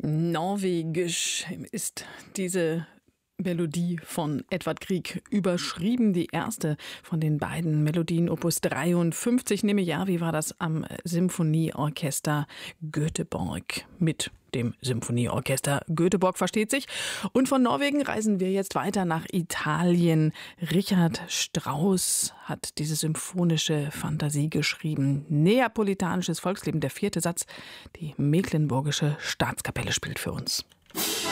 Norwegisch ist diese Melodie von Edvard Grieg überschrieben. Die erste von den beiden Melodien, Opus 53, Nimijarvi, war das am Symphonieorchester Göteborg mit dem Symphonieorchester Göteborg, versteht sich. Und von Norwegen reisen wir jetzt weiter nach Italien. Richard Strauss hat diese symphonische Fantasie geschrieben. Neapolitanisches Volksleben, der vierte Satz. Die Mecklenburgische Staatskapelle spielt für uns.